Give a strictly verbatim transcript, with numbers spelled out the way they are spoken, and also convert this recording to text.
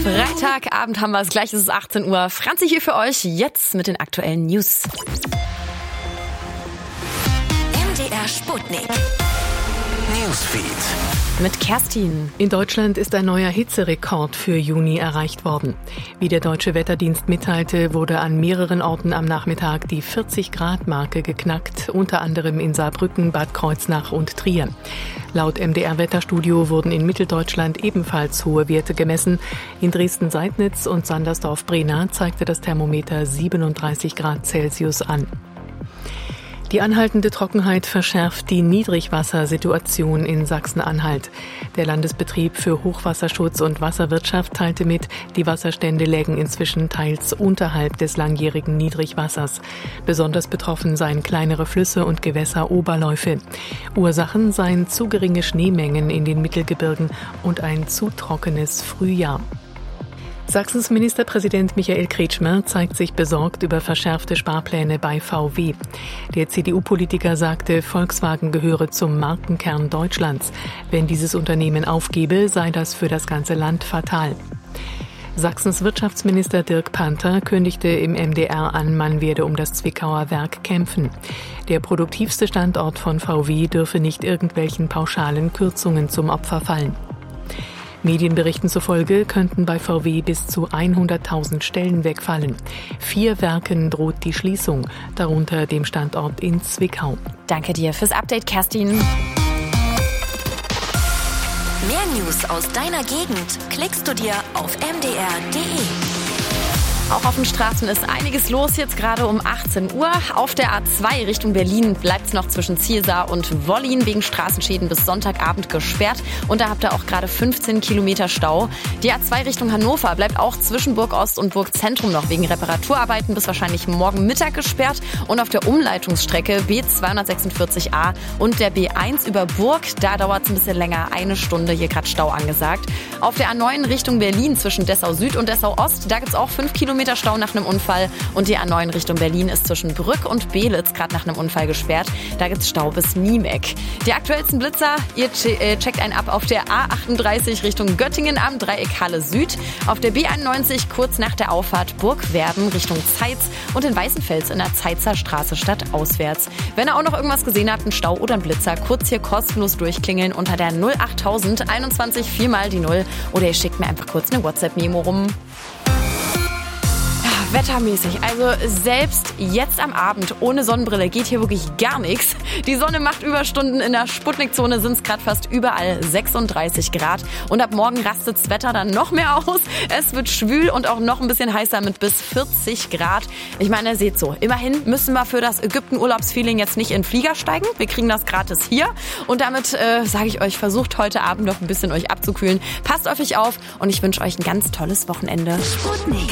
Freitagabend haben wir es, gleich ist es achtzehn Uhr. Franzi hier für euch, jetzt mit den aktuellen News. M D R Sputnik. Newsfeed. Mit Kerstin. In Deutschland ist ein neuer Hitzerekord für Juni erreicht worden. Wie der Deutsche Wetterdienst mitteilte, wurde an mehreren Orten am Nachmittag die vierzig-Grad-Marke geknackt, unter anderem in Saarbrücken, Bad Kreuznach und Trier. Laut M D R-Wetterstudio wurden in Mitteldeutschland ebenfalls hohe Werte gemessen. In Dresden-Seidnitz und Sandersdorf-Brena zeigte das Thermometer siebenunddreißig Grad Celsius an. Die anhaltende Trockenheit verschärft die Niedrigwassersituation in Sachsen-Anhalt. Der Landesbetrieb für Hochwasserschutz und Wasserwirtschaft teilte mit, die Wasserstände lägen inzwischen teils unterhalb des langjährigen Niedrigwassers. Besonders betroffen seien kleinere Flüsse und Gewässeroberläufe. Ursachen seien zu geringe Schneemengen in den Mittelgebirgen und ein zu trockenes Frühjahr. Sachsens Ministerpräsident Michael Kretschmer zeigt sich besorgt über verschärfte Sparpläne bei V W. Der C D U-Politiker sagte, Volkswagen gehöre zum Markenkern Deutschlands. Wenn dieses Unternehmen aufgebe, sei das für das ganze Land fatal. Sachsens Wirtschaftsminister Dirk Panther kündigte im M D R an, man werde um das Zwickauer Werk kämpfen. Der produktivste Standort von V W dürfe nicht irgendwelchen pauschalen Kürzungen zum Opfer fallen. Medienberichten zufolge könnten bei V W bis zu hunderttausend Stellen wegfallen. Vier Werken droht die Schließung, darunter dem Standort in Zwickau. Danke dir fürs Update, Kerstin. Mehr News aus deiner Gegend klickst du dir auf m d r punkt d e. Auch auf den Straßen ist einiges los, jetzt gerade um achtzehn Uhr. Auf der A zwei Richtung Berlin bleibt es noch zwischen Zielsar und Wollin wegen Straßenschäden bis Sonntagabend gesperrt. Und da habt ihr auch gerade fünfzehn Kilometer Stau. Die A zwei Richtung Hannover bleibt auch zwischen Burg Ost und Burg Zentrum noch wegen Reparaturarbeiten bis wahrscheinlich morgen Mittag gesperrt. Und auf der Umleitungsstrecke B zweihundertsechsundvierzig a und der B eins über Burg, da dauert es ein bisschen länger, eine Stunde, hier gerade Stau angesagt. Auf der A neun Richtung Berlin zwischen Dessau Süd und Dessau Ost, da gibt es auch fünf Kilometer Stau nach einem Unfall. Und die A neun Richtung Berlin ist zwischen Brück und Belitz gerade nach einem Unfall gesperrt. Da gibt es Stau bis Niemeck. Die aktuellsten Blitzer, ihr checkt einen ab auf der A achtunddreißig Richtung Göttingen am Dreieck Halle Süd. Auf der B einundneunzig kurz nach der Auffahrt Burgwerben Richtung Zeitz und in Weißenfels in der Zeitzer Straße stadtauswärts. Wenn ihr auch noch irgendwas gesehen habt, einen Stau oder einen Blitzer, kurz hier kostenlos durchklingeln unter der null achttausend einundzwanzig viermal die null oder ihr schickt mir einfach kurz eine WhatsApp-Memo rum. Wettermäßig, also selbst jetzt am Abend ohne Sonnenbrille geht hier wirklich gar nichts. Die Sonne macht Überstunden, in der Sputnikzone sind es gerade fast überall sechsunddreißig Grad. Und ab morgen rastet das Wetter dann noch mehr aus. Es wird schwül und auch noch ein bisschen heißer mit bis vierzig Grad. Ich meine, ihr seht so, immerhin müssen wir für das Ägypten-Urlaubsfeeling jetzt nicht in den Flieger steigen. Wir kriegen das gratis hier. Und damit äh, sage ich euch, versucht heute Abend noch ein bisschen euch abzukühlen. Passt auf euch auf und ich wünsche euch ein ganz tolles Wochenende. Sputnik.